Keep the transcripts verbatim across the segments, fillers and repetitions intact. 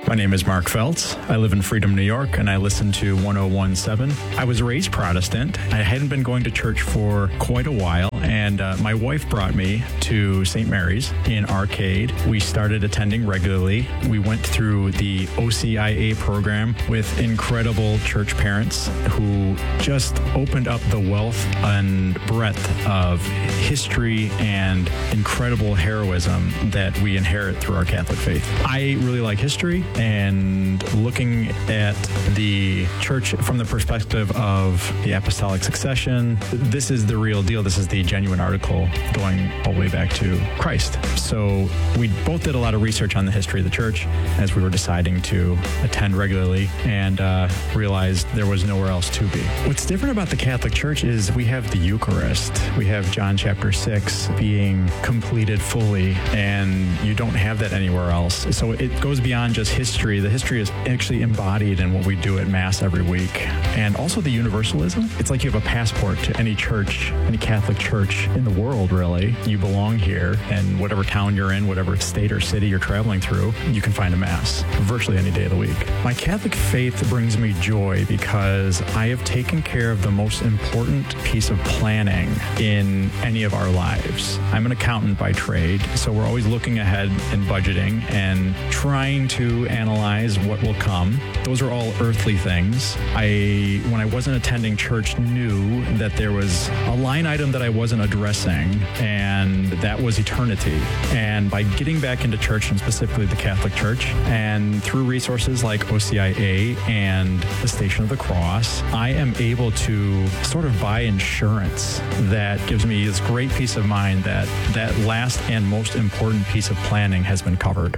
My name is Mark Feltz. I live in Freedom, New York, and I listen to one oh one point seven. I was raised Protestant. I hadn't been going to church for quite a while, and uh, my wife brought me to Saint Mary's in Arcade. We started attending regularly. We went through the O C I A program with incredible church parents who just opened up the wealth and breadth of history and incredible heroism that we inherit through our Catholic faith. I really like history, and looking at the church from the perspective of the apostolic succession, this is the real deal. This is the genuine article going all the way back to Christ. So we both did a lot of research on the history of the church as we were deciding to attend regularly, and uh, realized there was nowhere else to be. What's different about the Catholic Church is we have the Eucharist. We have John chapter six being completed fully, and you don't have that anywhere else. So it goes beyond just history. The history is actually embodied in what we do at Mass every week. And also the universalism. It's like you have a passport to any church, any Catholic church in the world, really. You belong here, and whatever town you're in, whatever state or city you're traveling through, you can find a Mass virtually any day of the week. My Catholic faith brings me joy because I have taken care of the most important piece of planning in any of our lives. I'm an accountant by trade, so we're always looking ahead and budgeting and trying to analyze what will come. Those are all earthly things. I, when I wasn't attending church, knew that there was a line item that I wasn't addressing, and that was eternity. And by getting back into church, and specifically the Catholic Church, and through resources like O C I A and the Station of the Cross, I am able to sort of buy insurance that gives me this great peace of mind that that last and most important piece of planning has been covered.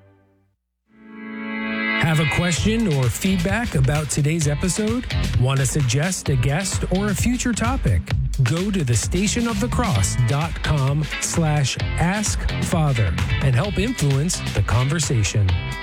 Have a question or feedback about today's episode? Want to suggest a guest or a future topic? Go to the station of the cross dot com slash ask father and help influence the conversation.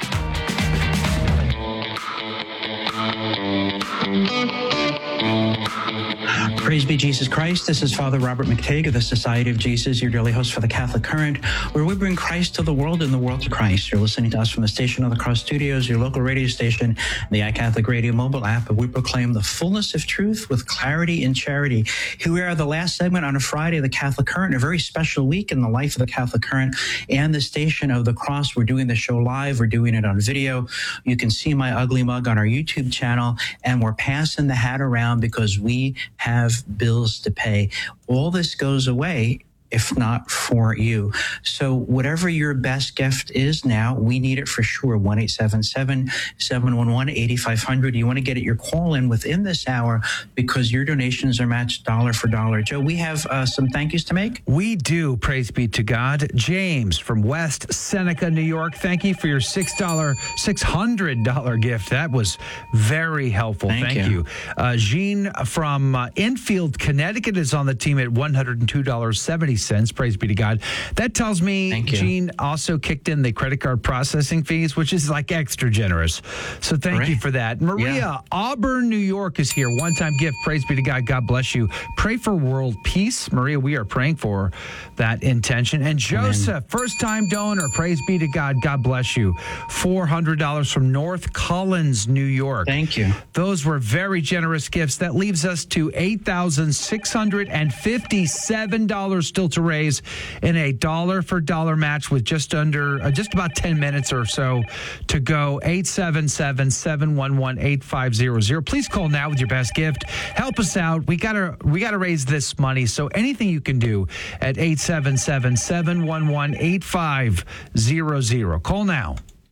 Praise be Jesus Christ. This is Father Robert McTague of the Society of Jesus, your daily host for the Catholic Current, where we bring Christ to the world and the world to Christ. You're listening to us from the Station of the Cross Studios, your local radio station, the iCatholic Radio mobile app, and we proclaim the fullness of truth with clarity and charity. Here we are, the last segment on a Friday of the Catholic Current, a very special week in the life of the Catholic Current and the Station of the Cross. We're doing the show live. We're doing it on video. You can see my ugly mug on our YouTube channel, and we're passing the hat around because we have bills to pay. All this goes away if not for you. So whatever your best gift is now, we need it for sure. one eight seven seven, seven one one, eight five zero zero. You want to get it, your call in within this hour because your donations are matched dollar for dollar. Joe, we have uh, some thank yous to make. We do. Praise be to God. James from West Seneca, New York. Thank you for your six dollars, six hundred dollars gift. That was very helpful. Thank, thank you. you. Uh, Jean from uh, Enfield, Connecticut is on the team at one hundred two dollars and seventy cents. Praise be to God. That tells me Jean also kicked in the credit card processing fees, which is like extra generous. So thank right. you for that. Maria, yeah. Auburn, New York is here. One-time gift. Praise be to God. God bless you. Pray for world peace. Maria, we are praying for that intention. And Joseph, first-time donor. Praise be to God. God bless you. four hundred dollars from North Collins, New York. Thank you. Those were very generous gifts. That leaves us to eight thousand six hundred fifty-seven dollars still to raise in a dollar for dollar match with just under, uh, just about ten minutes or so to go. eight seven seven, seven one one, eight five zero zero. Please call now with your best gift. Help us out. We gotta, we gotta raise this money. So anything you can do at eight seven seven, seven one one, eight five zero zero. Call now.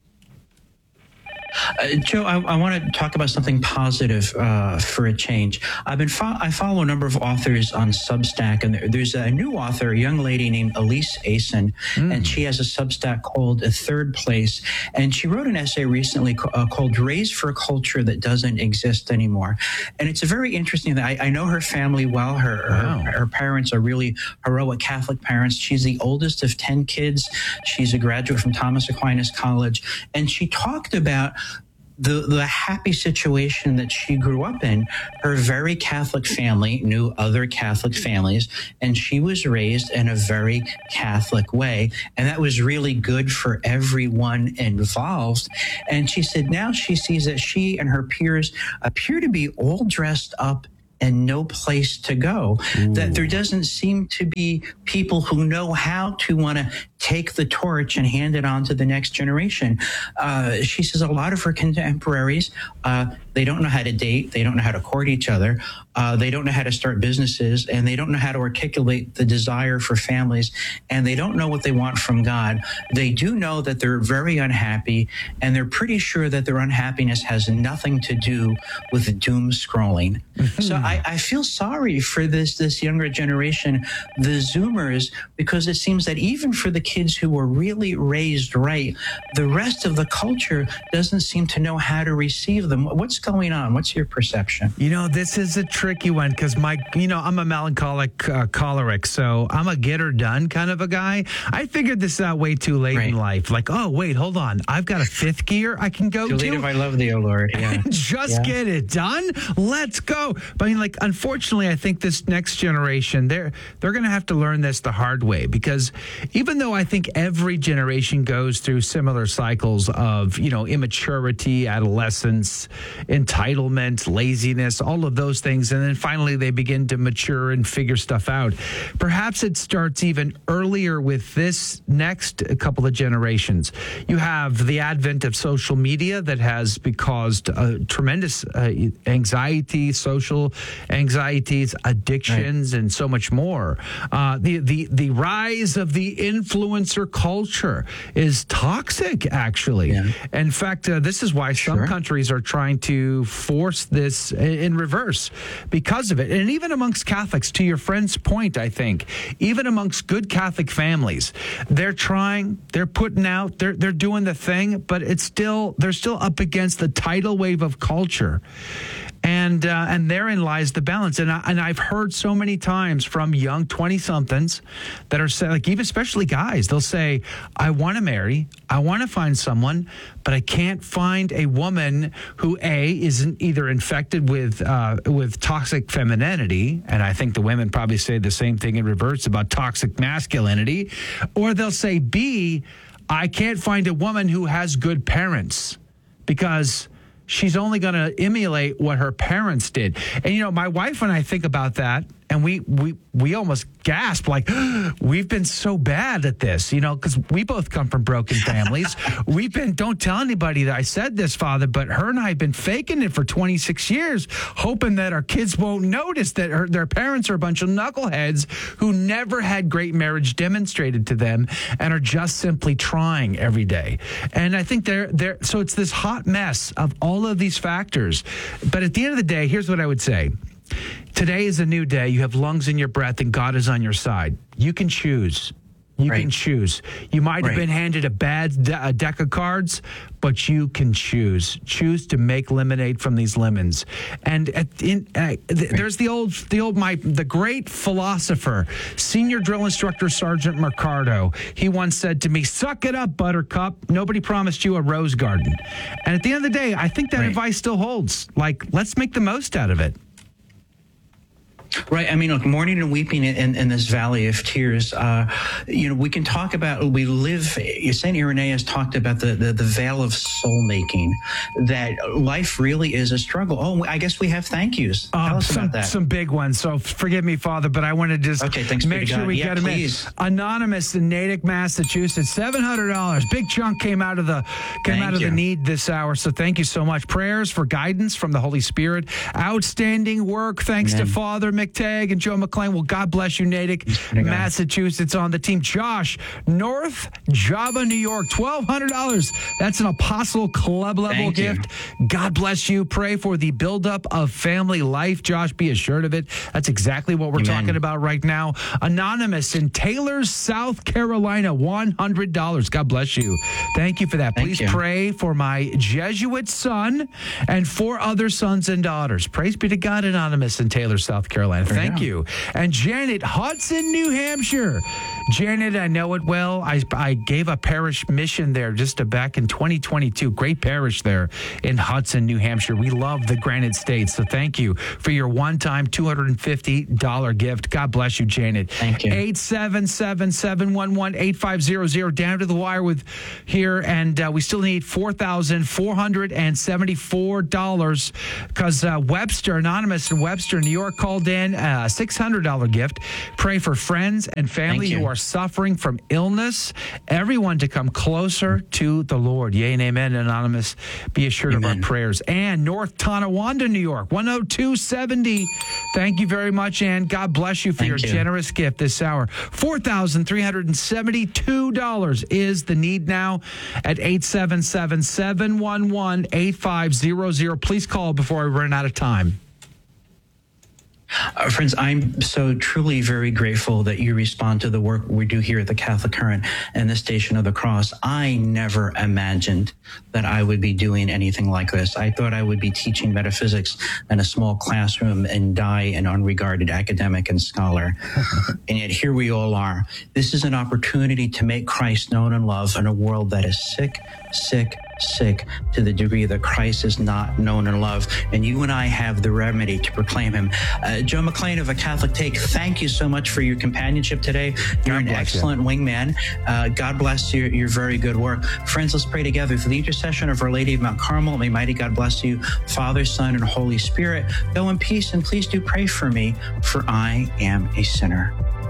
Uh, Joe, I, I want to talk about something positive uh, for a change. I've been fo- I follow a number of authors on Substack, and there, there's a new author, a young lady named Elise Asen, mm. and she has a Substack called A Third Place, and she wrote an essay recently uh, called "Raised for a Culture That Doesn't Exist Anymore," and it's a very interesting thing. I, I know her family well. Her, wow. her her parents are really heroic Catholic parents. She's the oldest of ten kids. She's a graduate from Thomas Aquinas College, and she talked about the, the happy situation that she grew up in. Her very Catholic family knew other Catholic families, and she was raised in a very Catholic way. And that was really good for everyone involved. And she said now she sees that she and her peers appear to be all dressed up and no place to go. Ooh. That there doesn't seem to be people who know how to want to take the torch and hand it on to the next generation. Uh, she says a lot of her contemporaries, uh, they don't know how to date. They don't know how to court each other. Uh, they don't know how to start businesses, and they don't know how to articulate the desire for families, and they don't know what they want from God. They do know that they're very unhappy, and they're pretty sure that their unhappiness has nothing to do with doom scrolling. Mm-hmm. So I, I feel sorry for this, this younger generation, the Zoomers, because it seems that even for the kids who were really raised right, the rest of the culture doesn't seem to know how to receive them. What's going on? What's your perception? You know, this is a tricky one because my, you know, I'm a melancholic uh, choleric, so I'm a get her done kind of a guy. I figured this out way too late right. in life. Like, oh, wait, hold on. I've got a fifth gear I can go too to. Late if I love thee, O Lord. Yeah. Just yeah. get it done. Let's go. But I mean, like, unfortunately, I think this next generation, they're, they're going to have to learn this the hard way, because even though I think every generation goes through similar cycles of, you know, immaturity, adolescence, entitlement, laziness, all of those things, and then finally they begin to mature and figure stuff out. Perhaps it starts even earlier with this next couple of generations. You have the advent of social media that has caused uh, tremendous uh, anxiety, social anxieties, addictions, right. and so much more. Uh, the, the, the rise of the influencer culture is toxic, actually. Yeah. In fact, uh, this is why some sure. countries are trying to force this in reverse because of it. And even amongst Catholics, to your friend's point, I think, even amongst good Catholic families, they're trying, they're putting out, they're they're doing the thing, but it's still, they're still up against the tidal wave of culture. And uh, and therein lies the balance. And, I, and I've heard so many times from young twenty-somethings that are say, like, even especially guys, they'll say, I want to marry, I want to find someone, but I can't find a woman who, A, isn't either infected with uh, with toxic femininity, and I think the women probably say the same thing in reverse about toxic masculinity, or they'll say, B, I can't find a woman who has good parents, because she's only going to emulate what her parents did. And, you know, my wife and I think about that, and we we we almost gasp, like, we've been so bad at this, you know, because we both come from broken families. We've been, don't tell anybody that I said this, Father, but her and I have been faking it for twenty-six years, hoping that our kids won't notice that her, their parents are a bunch of knuckleheads who never had great marriage demonstrated to them and are just simply trying every day. And I think they're, they're, so it's this hot mess of all of these factors. But at the end of the day, here's what I would say. Today is a new day. You have lungs in your breath and God is on your side. You can choose. You right. can choose. You might have right. been handed a bad de- a deck of cards, but you can choose. Choose to make lemonade from these lemons. And at, in, uh, th- right. there's the old, the old, my the great philosopher, senior drill instructor Sergeant Mercado. He once said to me, "Suck it up, Buttercup. Nobody promised you a rose garden." And at the end of the day, I think that right. advice still holds. Like, let's make the most out of it. Right. I mean, look, mourning and weeping in, in this valley of tears, uh, you know, we can talk about, we live, Saint Irenaeus talked about the, the, the veil of soul making, that life really is a struggle. Oh, I guess we have thank yous. Tell uh, us some, about that. Some big ones. So forgive me, Father, but I want to just okay, thanks make sure God. we yeah, get them please. in. Anonymous in Natick, Massachusetts, seven hundred dollars. Big chunk came out of the came thank out of you. the need this hour. So thank you so much. Prayers for guidance from the Holy Spirit. Outstanding work. Thanks Amen. to Father McTagg and Joe McLean. Well, God bless you, Natick, Massachusetts, on the team. Josh, North Java, New York, twelve hundred dollars. That's an Apostle Club level Thank gift. You. God bless you. Pray for the buildup of family life. Josh, be assured of it. That's exactly what we're Amen. talking about right now. Anonymous in Taylor, South Carolina, one hundred dollars. God bless you. Thank you for that. Thank Please you. pray for my Jesuit son and four other sons and daughters. Praise be to God, Anonymous in Taylor, South Carolina. Thank you. And Janet, Hudson, New Hampshire. Janet, I know it well. I, I gave a parish mission there just to back in twenty twenty-two. Great parish there in Hudson, New Hampshire. We love the Granite State. So thank you for your one-time two hundred fifty dollars gift. God bless you, Janet. Thank you. eight seven seven, seven one one, eight five zero zero. Down to the wire with here. And uh, we still need four thousand four hundred seventy-four dollars because uh, Webster, Anonymous in Webster, New York, called in a six hundred dollars gift. Pray for friends and family who are suffering from illness. Everyone to come closer to the Lord. Yea and amen, Anonymous. Be assured amen. Of our prayers. And North Tonawanda, New York, one oh two seventy. Thank you very much, Ann. God bless you for Thank your you. generous gift this hour. four thousand three hundred seventy-two dollars is the need now at eight seven seven, seven one one, eight five zero zero. Please call before I run out of time. Uh, friends, I'm so truly very grateful that you respond to the work we do here at the Catholic Current and the Station of the Cross. I never imagined that I would be doing anything like this. I thought I would be teaching metaphysics in a small classroom and die an unregarded academic and scholar. And yet here we all are. This is an opportunity to make Christ known and loved in a world that is sick, sick, sick to the degree that Christ is not known and loved. And you and I have the remedy to proclaim him. Uh, Joe McLean of A Catholic Take, thank you so much for your companionship today. You're an excellent you. wingman. Uh, God bless you, your very good work. Friends, let's pray together. For the intercession of Our Lady of Mount Carmel, may mighty God bless you, Father, Son, and Holy Spirit. Go in peace, and please do pray for me, for I am a sinner.